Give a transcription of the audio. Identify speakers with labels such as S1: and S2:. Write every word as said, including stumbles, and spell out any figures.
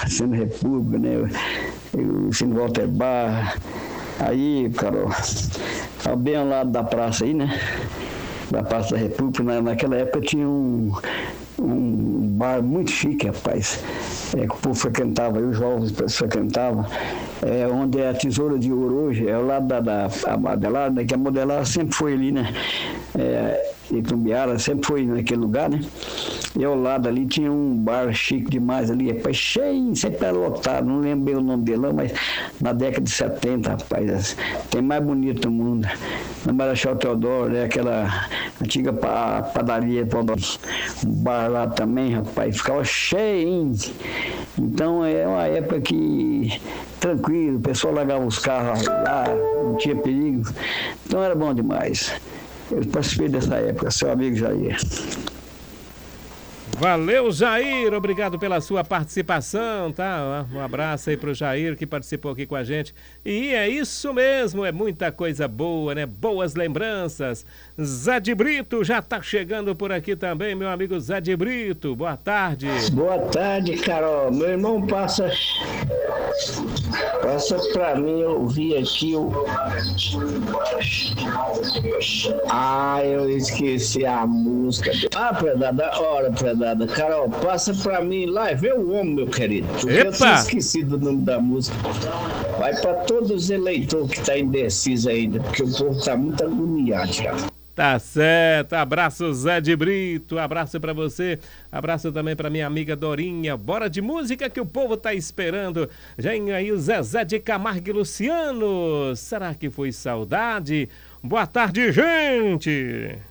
S1: Cine República, né? O Cine Walter Bar. Aí, Carol, bem ao lado da praça aí, né? Da Praça da República, na, naquela época tinha um, um bar muito chique, rapaz, é, que o povo frequentava, os jovens frequentavam, é, onde é a Tesoura de Ouro hoje, é ao lado da, da a Modelar, né, que a Modelar sempre foi ali, né? É, e Tumbiara sempre foi naquele lugar, né? E ao lado ali tinha um bar chique demais ali, rapaz, cheio, sempre era lotado, não lembro bem o nome dele não, mas na década de setenta, rapaz, tem mais bonito do mundo. Na Marechal Teodoro, né? Aquela antiga padaria, um bar lá também, rapaz, ficava cheio. Então é uma época que tranquilo, o pessoal largava os carros lá, não tinha perigo. Então era bom demais. Eu participei dessa época, seu amigo Jair.
S2: Valeu, Jair, obrigado pela sua participação, tá? Um abraço aí pro Jair que participou aqui com a gente. E é isso mesmo, é muita coisa boa, né? Boas lembranças. Zé de Brito já tá chegando por aqui também, meu amigo Zé de Brito. Boa tarde.
S3: Boa tarde, Carol. Meu irmão passa passa pra mim ouvir aqui o Ah, eu esqueci a música. Ah, predada, ora, predada. Carol, passa pra mim lá e vê o homem, meu querido. Porque
S2: Epa!
S3: eu tinha esquecido o nome da música. Vai pra todos os eleitores que tá indeciso ainda, porque o povo tá muito agoniado já.
S2: Tá certo, abraço Zé de Brito, abraço pra você, abraço também pra minha amiga Dorinha. Bora de música que o povo tá esperando. Já aí o Zezé de Camargo e Luciano. Será que foi saudade? Boa tarde, gente!